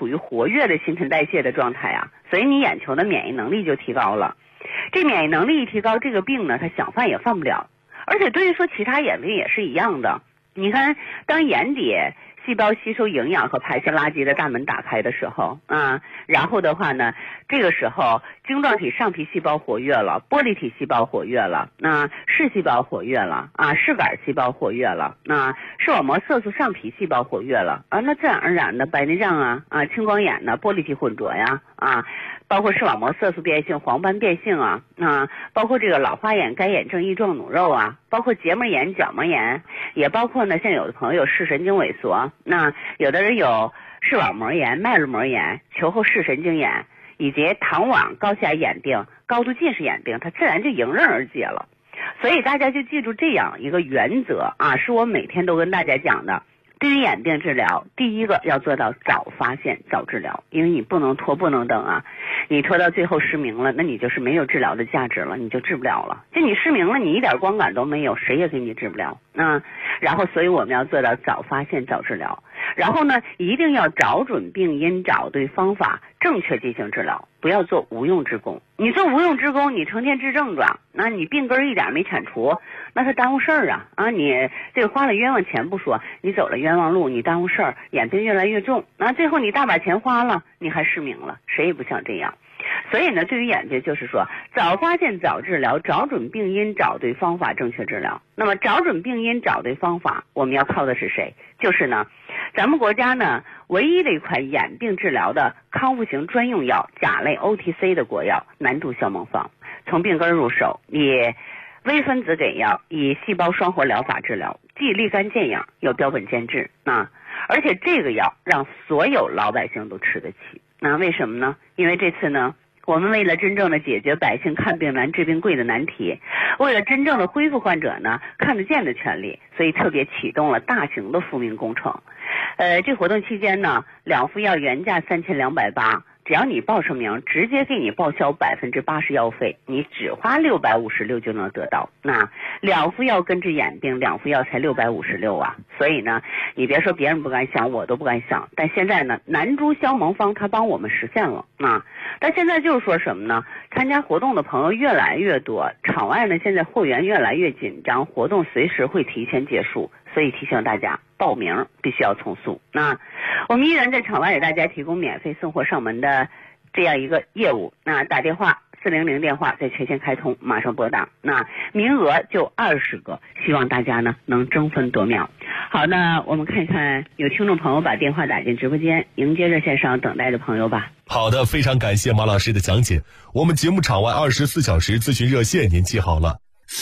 处于活跃的新陈代谢的状态啊，所以你眼球的免疫能力就提高了。这免疫能力一提高，这个病呢它想犯也犯不了。而且对于说其他眼病也是一样的，你看当眼底细胞吸收营养和排泄垃圾的大门打开的时候啊，然后的话呢，这个时候晶状体上皮细胞活跃了，玻璃体细胞活跃了，视细胞活跃了啊，视杆细胞活跃了，视网膜色素上皮细胞活跃了啊，那自然而然的白内障啊青光眼呢，玻璃体混浊呀包括视网膜色素变性、黄斑变性包括这个老花眼、干眼症、翼状脓肉包括结膜炎、角膜炎，也包括呢，像有的朋友有视神经萎缩，那有的人有视网膜炎、脉络膜炎、球后视神经炎，以及糖网、高血压眼病、高度近视眼病，它自然就迎刃而解了。所以大家就记住这样一个原则是我每天都跟大家讲的。对于眼病治疗，第一个要做到早发现早治疗，因为你不能拖不能等你拖到最后失明了，那你就是没有治疗的价值了，你就治不了了。就你失明了，你一点光感都没有，谁也给你治不了然后所以我们要做到早发现早治疗，然后呢一定要找准病因，找对方法，正确进行治疗，不要做无用之功。你做无用之功，你成天治症状，那你病根一点没铲除，那它耽误事儿你这个花了冤枉钱不说，你走了冤枉路，你耽误事儿，眼病越来越重，最后你大把钱花了，你还失明了，谁也不想这样。所以呢，对于眼病就是说，早发现早治疗，找准病因，找对方法，正确治疗。那么找准病因，找对方法，我们要靠的是谁？就是呢，咱们国家呢唯一的一款眼病治疗的康复型专用药，甲类 OTC 的国药南珠消蒙方。从病根入手，以微分子给药，以细胞双活疗法治疗，既立竿见影，又标本兼治而且这个药让所有老百姓都吃得起。那为什么呢？因为这次呢，我们为了真正的解决百姓看病难治病贵的难题，为了真正的恢复患者呢看得见的权利，所以特别启动了大型的复命工程。这活动期间呢，2副药原价3280，只要你报上名，直接给你报销80%药费，你只花656就能得到。那2副药根治眼病，2副药才656所以呢，你别说别人不敢想，我都不敢想。但现在呢，南珠消蒙方它帮我们实现了但现在就是说什么呢？参加活动的朋友越来越多，场外呢现在货源越来越紧张，活动随时会提前结束，所以提醒大家报名必须要从速。那我们依然在场外给大家提供免费送货上门的这样一个业务，那打电话400电话在全线开通，马上拨打，那名额就20个，希望大家呢能争分夺秒。好，那我们看一看有听众朋友把电话打进直播间，迎接热线上等待的朋友吧。 好的，非常感谢马老师的讲解。我们节目场外24小时咨询热线您记好了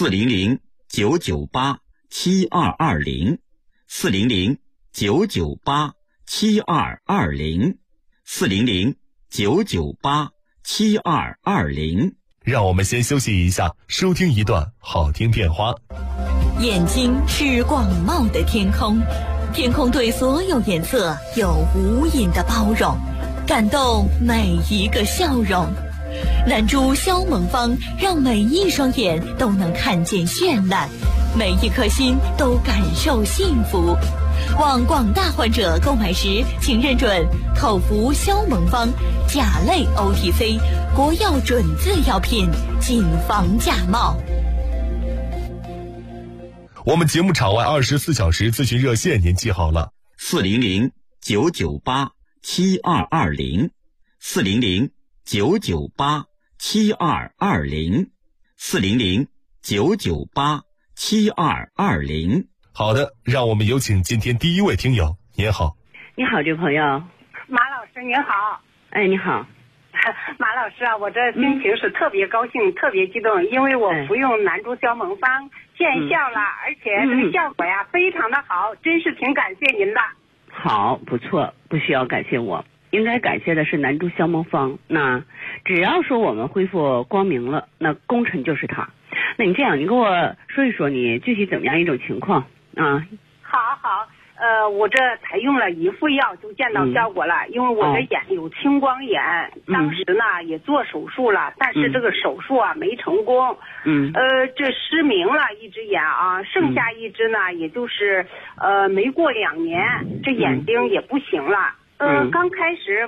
400-998-7220 400-998-7220 400-998-7220。 让我们先休息一下，收听一段好听片花。 眼睛是广袤的天空，天空对所有颜色有无垠的包容，感动每一个笑容。南珠消蒙方让每一双眼都能看见绚烂，每一颗心都感受幸福。望广大患者购买时，请认准口服消蒙方甲类 OTC 国药准字药品，谨防假冒。 我们节目场外24小时咨询热线您记好了 400-998-7220 400-998-7220 400-998-7220。 好的，让我们有请今天第一位听友。您好。 你好，这位朋友。 马老师您好。 哎，你好。 马老师我这心情是特别高兴，特别激动，因为我服用南珠消蒙方见效了，而且这个效果非常的好，真是挺感谢您的。 好，不错，不需要感谢我，应该感谢的是南珠消蒙方。那只要说我们恢复光明了，那功臣就是他。那你这样，你跟我说一说你具体怎么样一种情况好，我这才用了1副药就见到效果了，因为我的眼有青光眼，当时呢也做手术了，但是这个手术没成功，这失明了一只眼剩下一只呢，也就是没过2年，这眼睛也不行了。刚开始